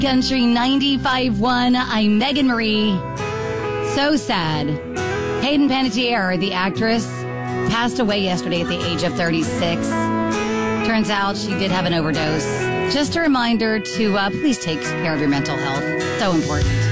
Country 95.1. I'm Megan Marie. So sad. Hayden Panettiere, the actress, passed away yesterday at the age of 36. Turns out she did have an overdose. Just a reminder to please take care of your mental health. So important.